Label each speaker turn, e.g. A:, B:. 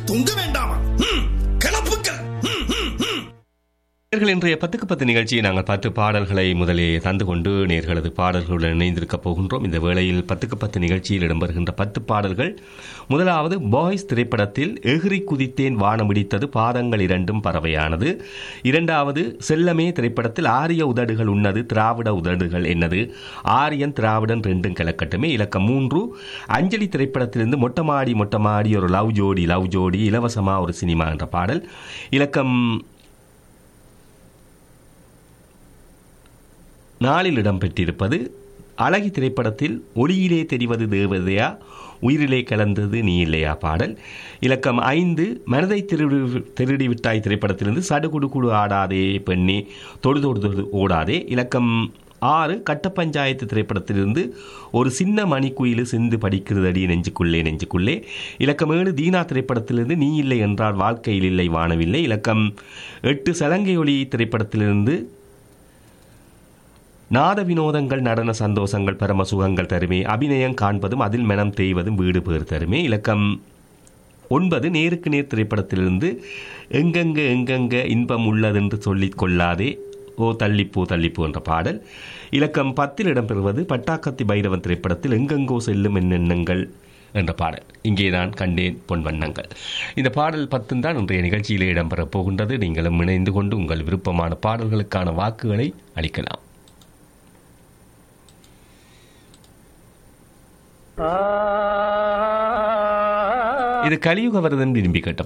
A: தொங்க வேண்டாமா? கிளப்புக்கள்.
B: இன்றைய 10க்கு 10 நிகழ்ச்சியை நாங்கள் 10 பாடல்களை முதலே தந்து கொண்டு நேர்களது பாடல்களுடன் இணைந்திருக்கப் போகின்றோம். இந்த வேளையில் 10க்கு 10 நிகழ்ச்சியில் இடம்பெறுகின்ற 10 பாடல்கள். முதலாவது பாய்ஸ் திரைப்படத்தில் எகிரி குதித்தேன் வானமிடித்தது பாதங்கள் இரண்டும் பறவையானது. இரண்டாவது செல்லமே திரைப்படத்தில் ஆரிய உதடுகள் உன்னது திராவிட உதடுகள் என்னது ஆரியன் திராவிடன் ரெண்டும் கிளக்கட்டுமே. இலக்கம் 3 அஞ்சலி திரைப்படத்திலிருந்து மொட்டமாடி ஒரு லவ் ஜோடி இலவசமா ஒரு சினிமா என்ற பாடல். இலக்கம் 4 இடம்பெற்றிருப்பது அழகி திரைப்படத்தில் ஒளியிலே தெரிவது தேவதையா உயிரிலே கலந்தது நீ இல்லையா பாடல். இலக்கம் 5 மனதை திருடிவிட்டாய் திரைப்படத்திலிருந்து சடுகுடுகுடு ஆடாதே பெண்ணே தொடு ஓடாதே. இலக்கம் 6 கட்ட பஞ்சாயத்து திரைப்படத்திலிருந்து ஒரு சின்ன மணிக்குயிலு சிந்து படிக்கிறதடி நெஞ்சுக்குள்ளே. இலக்கம் 7 தீனா திரைப்படத்திலிருந்து நீ இல்லை என்றால் வாழ்க்கையில் இல்லை வானவில்லை. இலக்கம் 8 சலங்கை ஒளி திரைப்படத்திலிருந்து நாத வினோதங்கள் நடன சந்தோஷங்கள் பரம சுகங்கள் தருமே அபிநயம் காண்பதும் அதில் மனம் தேய்வதும் வீடு பேர் தருமே. இலக்கம் 9 நேருக்கு நேர் திரைப்படத்திலிருந்து எங்கெங்க இன்பம் உள்ளதென்று சொல்லிக் கொள்ளாதே ஓ தள்ளிப்போ என்ற பாடல். இலக்கம் 10 இடம்பெறுவது பட்டாக்கத்தி பைரவன் திரைப்படத்தில் எங்கெங்கோ செல்லும் என்னெண்ணங்கள் என்ற பாடல். இங்கேதான் கண்டேன் பொன் வண்ணங்கள். இந்த பாடல் 10 தான் இன்றைய நிகழ்ச்சியிலே இடம்பெறப் போகின்றது. நீங்களும் இணைந்து கொண்டு உங்கள் விருப்பமான பாடல்களுக்கான வாக்குகளை அளிக்கலாம். இது கலியுக வரதன் விரும்பி கேட்ட